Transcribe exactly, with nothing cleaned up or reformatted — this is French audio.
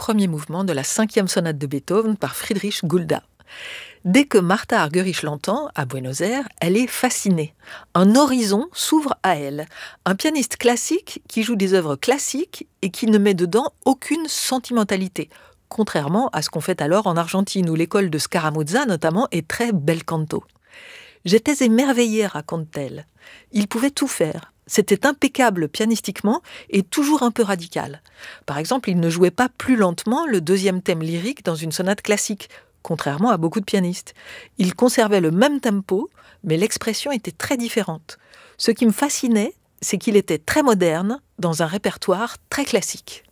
premier mouvement de la cinquième sonate de Beethoven par Friedrich Gulda. Dès que Martha Argerich l'entend, à Buenos Aires, elle est fascinée. Un horizon s'ouvre à elle. Un pianiste classique qui joue des œuvres classiques et qui ne met dedans aucune sentimentalité, contrairement à ce qu'on fait alors en Argentine, où l'école de Scaramuzza, notamment, est très bel canto. J'étais émerveillée, raconte-t-elle. Il pouvait tout faire. C'était impeccable pianistiquement et toujours un peu radical. Par exemple, il ne jouait pas plus lentement le deuxième thème lyrique dans une sonate classique, contrairement à beaucoup de pianistes. Il conservait le même tempo, mais l'expression était très différente. Ce qui me fascinait, c'est qu'il était très moderne dans un répertoire très classique.